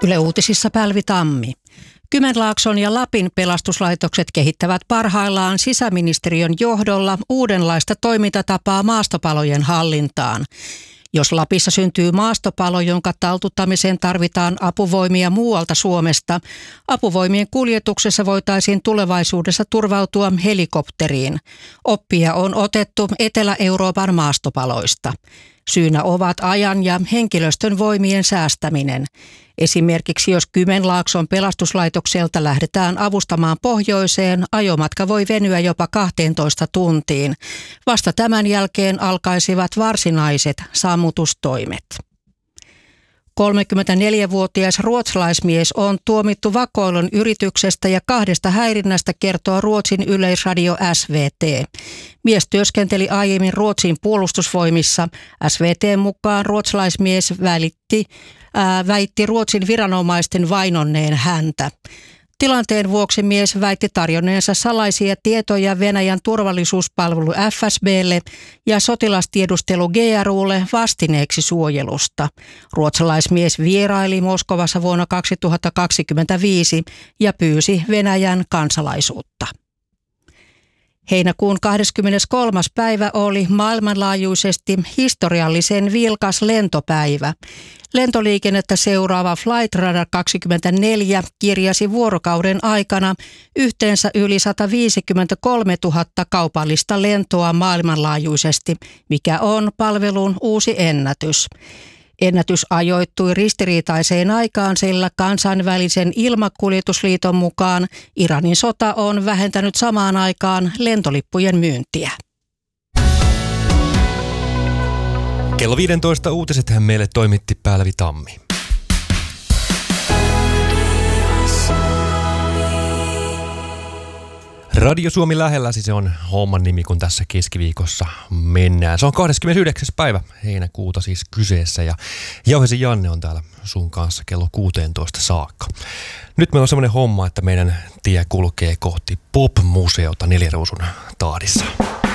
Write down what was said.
Yle Uutisissa Päälvi Tammi. Kymenlaakson ja Lapin pelastuslaitokset kehittävät parhaillaan sisäministeriön johdolla uudenlaista toimintatapaa maastopalojen hallintaan. Jos Lapissa syntyy maastopalo, jonka taltuttamiseen tarvitaan apuvoimia muualta Suomesta, apuvoimien kuljetuksessa voitaisiin tulevaisuudessa turvautua helikopteriin. Oppia on otettu Etelä-Euroopan maastopaloista. Syynä ovat ajan ja henkilöstön voimien säästäminen. Esimerkiksi jos Kymenlaakson pelastuslaitokselta lähdetään avustamaan pohjoiseen, ajomatka voi venyä jopa 12 tuntiin. Vasta tämän jälkeen alkaisivat varsinaiset sammutustoimet. 34-vuotias ruotsalaismies on tuomittu vakoilun yrityksestä ja 2 häirinnästä, kertoo Ruotsin yleisradio SVT. Mies työskenteli aiemmin Ruotsin puolustusvoimissa. SVT:n mukaan ruotsalaismies väitti Ruotsin viranomaisten vainonneen häntä. Tilanteen vuoksi mies väitti tarjonneensa salaisia tietoja Venäjän turvallisuuspalvelu FSB:lle ja sotilastiedustelu GRU:lle vastineeksi suojelusta. Ruotsalaismies vieraili Moskovassa vuonna 2025 ja pyysi Venäjän kansalaisuutta. Heinäkuun 23. päivä oli maailmanlaajuisesti historiallisen vilkas lentopäivä. Lentoliikennettä seuraava Flightradar 24 kirjasi vuorokauden aikana yhteensä yli 153 000 kaupallista lentoa maailmanlaajuisesti, mikä on palvelun uusi ennätys. Ennätys ajoittui ristiriitaiseen aikaan, sillä kansainvälisen ilmakuljetusliiton mukaan Iranin sota on vähentänyt samaan aikaan lentolippujen myyntiä. Kello 15 uutiset meille toimitti Päälvi Tammi. Radio Suomi lähelläsi, se on homman nimi, kun tässä keskiviikossa mennään. Se on 29. päivä heinäkuuta siis kyseessä ja Jauhesi Janne on täällä sun kanssa kello 16 saakka. Nyt meillä on semmoinen homma, että meidän tie kulkee kohti Pop-museota 4 ruusun tahdissa.